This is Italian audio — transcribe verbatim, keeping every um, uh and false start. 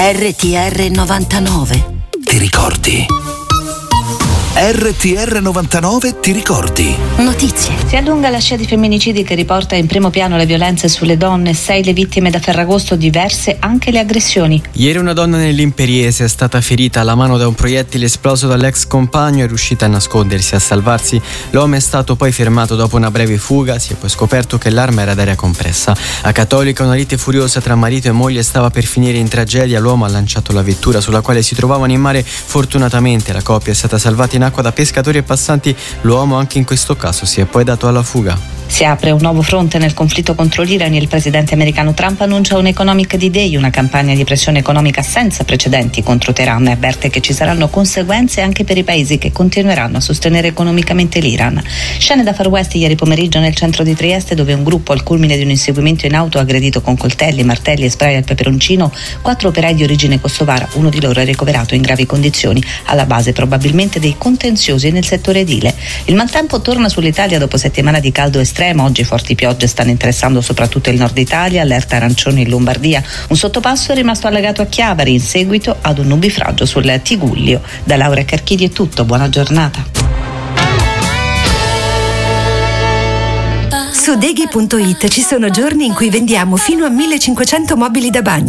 R T R novantanove. Ti ricordi? R T R novantanove ti ricordi? Notizie. Si allunga la scia di femminicidi che riporta in primo piano le violenze sulle donne, sei le vittime da Ferragosto, diverse anche le aggressioni. Ieri una donna nell'Imperiese è stata ferita alla mano da un proiettile esploso dall'ex compagno, è riuscita a nascondersi e a salvarsi. L'uomo è stato poi fermato dopo una breve fuga, si è poi scoperto che l'arma era d'aria compressa. A Cattolica una lite furiosa tra marito e moglie stava per finire in tragedia, l'uomo ha lanciato la vettura sulla quale si trovavano in mare, fortunatamente la coppia è stata salvata in acqua da pescatori e passanti, l'uomo anche in questo caso si è poi dato alla fuga. Si apre un nuovo fronte nel conflitto contro l'Iran. Il presidente americano Trump annuncia un Economic D-Day, una campagna di pressione economica senza precedenti contro Teheran, e avverte che ci saranno conseguenze anche per i paesi che continueranno a sostenere economicamente l'Iran. Scene da Far West ieri pomeriggio nel centro di Trieste, dove un gruppo al culmine di un inseguimento in auto ha aggredito con coltelli, martelli e spray al peperoncino quattro operai di origine kosovara. Uno di loro è ricoverato in gravi condizioni, alla base probabilmente dei contenziosi nel settore edile. Il maltempo torna sull'Italia dopo settimana di caldo estremo. Oggi forti piogge stanno interessando soprattutto il nord Italia, allerta arancione in Lombardia. Un sottopasso è rimasto allegato a Chiavari in seguito ad un nubifragio sul Tigullio. Da Laura Carchidi è tutto, buona giornata. Su Deghi punto it ci sono giorni in cui vendiamo fino a millecinquecento mobili da bagno.